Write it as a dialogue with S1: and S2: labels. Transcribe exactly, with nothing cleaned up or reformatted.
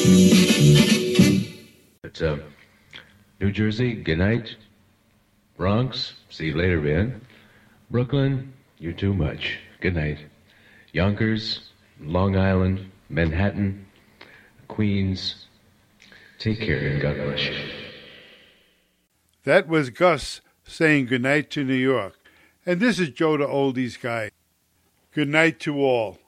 S1: But, uh, New Jersey, good night. Bronx, see you later, man. Brooklyn, you're too much. Good night. Yonkers, Long Island, Manhattan, Queens, take care and God bless you.
S2: That was Gus saying goodnight to New York. And this is Joe the Oldies Guy. Good night to all.